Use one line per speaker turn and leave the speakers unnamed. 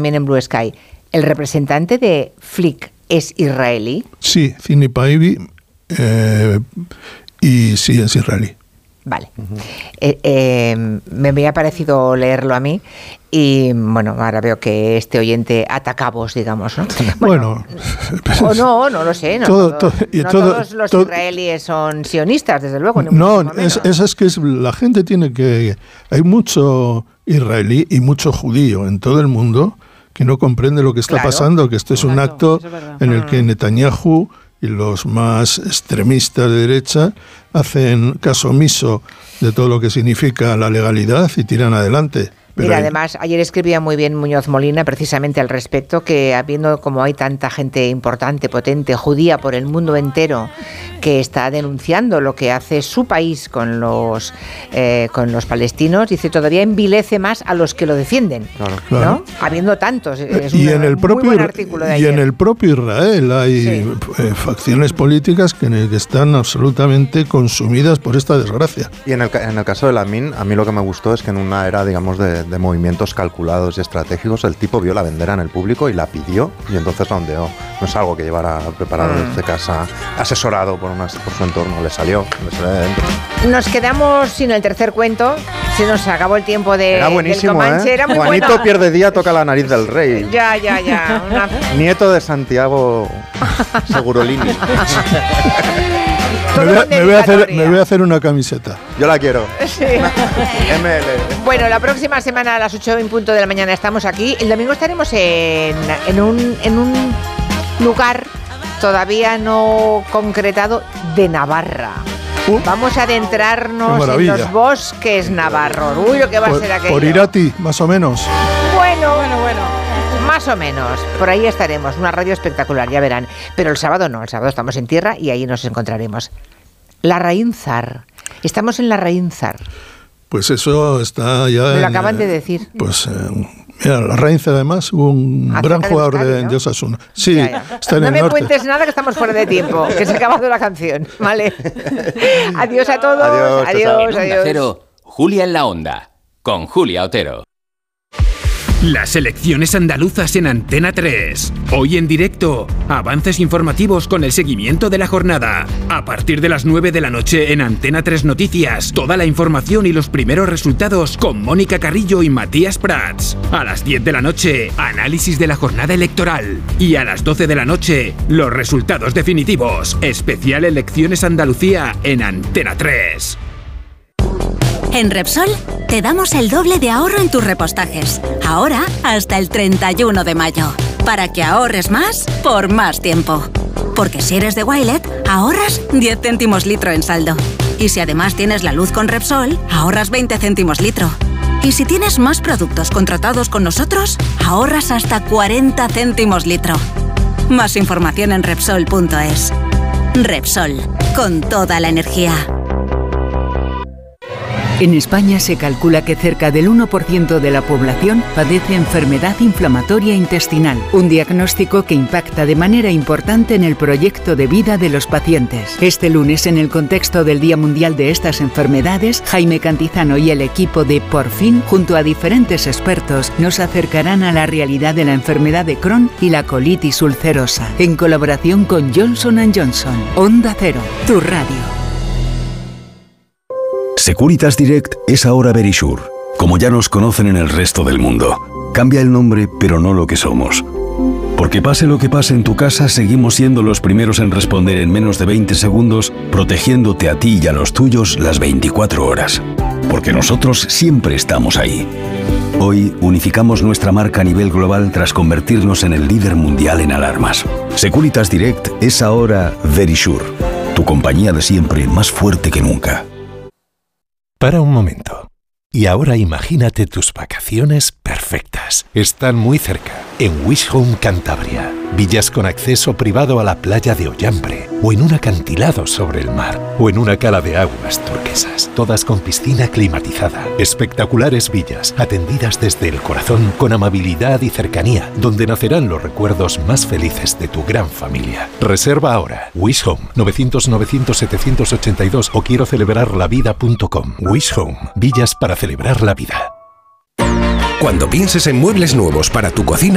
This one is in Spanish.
también en Blue Sky. ¿El representante de Flick es israelí?
Sí, Cini Paivi, y sí, es israelí.
Vale. Me había parecido leerlo a mí y, bueno, ahora veo que este oyente ataca a vos, digamos, ¿no?
Bueno.
O no lo sé. No todos los israelíes son sionistas, desde luego.
No, es que la gente tiene que... Hay mucho israelí y mucho judío en todo el mundo que no comprende lo que está pasando, que esto es un acto en el que Netanyahu y los más extremistas de derecha hacen caso omiso de todo lo que significa la legalidad y tiran adelante.
Mira, además, ayer escribía muy bien Muñoz Molina precisamente al respecto, que habiendo como hay tanta gente importante, potente, judía por el mundo entero, que está denunciando lo que hace su país con los palestinos, dice, todavía envilece más a los que lo defienden, claro. ¿No? Habiendo tantos. Es
y en el propio,
muy buen artículo de ayer.
Y en el propio Israel hay facciones políticas que están absolutamente consumidas por esta desgracia.
Y en el caso de Lamin, a mí lo que me gustó es que en una era, digamos, de movimientos calculados y estratégicos, el tipo vio la bandera en el público y la pidió, y entonces la ondeó. No es algo que llevara preparado desde casa, asesorado por su entorno, le salió de dentro.
Nos quedamos sin el tercer cuento, se nos acabó el tiempo de
era buenísimo,
del Comanche, era muy
Juanito
bueno.
Pierde día, toca la nariz del rey.
Ya.
Nieto de Santiago Segurolini.
Me voy a hacer una camiseta.
Yo la quiero.
Sí.
ML.
Bueno, la próxima semana a las 8:00 de la mañana estamos aquí. El domingo estaremos en un lugar todavía no concretado de Navarra. Vamos a adentrarnos en los bosques navarros. Uy, lo que va a ser aquello.
Por Irati, más o menos.
Bueno. Más o menos. Por ahí estaremos. Una radio espectacular, ya verán. Pero el sábado no. El sábado estamos en tierra y ahí nos encontraremos. Larraínzar. Estamos en Larraínzar.
Pues eso está ya...
Me lo acaban de decir.
Pues... Mira, Larraínzar además hubo un gran jugador de Osasuna. Sí,
ya.
Está en
no
el
me
norte.
Cuentes nada que estamos fuera de tiempo, que se ha acabado la canción, ¿vale? Adiós a todos. Adiós.
Cero, Julia en la Onda, con Julia Otero.
Las elecciones andaluzas en Antena 3. Hoy en directo, avances informativos con el seguimiento de la jornada. A partir de las 9 de la noche en Antena 3 Noticias, toda la información y los primeros resultados con Mónica Carrillo y Matías Prats. A las 10 de la noche, análisis de la jornada electoral. Y a las 12 de la noche, los resultados definitivos. Especial Elecciones Andalucía en Antena 3.
En Repsol te damos el doble de ahorro en tus repostajes. Ahora hasta el 31 de mayo. Para que ahorres más por más tiempo. Porque si eres de Wilet, ahorras 10 céntimos litro en saldo. Y si además tienes la luz con Repsol, ahorras 20 céntimos litro. Y si tienes más productos contratados con nosotros, ahorras hasta 40 céntimos litro. Más información en Repsol.es. Repsol, con toda la energía.
En España se calcula que cerca del 1% de la población padece enfermedad inflamatoria intestinal, un diagnóstico que impacta de manera importante en el proyecto de vida de los pacientes. Este lunes, en el contexto del Día Mundial de estas enfermedades, Jaime Cantizano y el equipo de Por Fin, junto a diferentes expertos, nos acercarán a la realidad de la enfermedad de Crohn y la colitis ulcerosa, en colaboración con Johnson & Johnson. Onda Cero, tu radio.
Securitas Direct es ahora Verisure, como ya nos conocen en el resto del mundo. Cambia el nombre, pero no lo que somos. Porque pase lo que pase en tu casa, seguimos siendo los primeros en responder en menos de 20 segundos, protegiéndote a ti y a los tuyos las 24 horas. Porque nosotros siempre estamos ahí. Hoy unificamos nuestra marca a nivel global tras convertirnos en el líder mundial en alarmas. Securitas Direct es ahora Verisure, tu compañía de siempre más fuerte que nunca.
Para un momento. Y ahora imagínate tus vacaciones perfectas. Están muy cerca, en Wish Home Cantabria. Villas con acceso privado a la playa de Ollambre, o en un acantilado sobre el mar, o en una cala de aguas turquesas, todas con piscina climatizada. Espectaculares villas, atendidas desde el corazón, con amabilidad y cercanía, donde nacerán los recuerdos más felices de tu gran familia. Reserva ahora. Wish Home, 900-900-782 o quiero celebrarlavida.com. Wish Home, villas para celebrar la vida.
Cuando pienses en muebles nuevos para tu cocina,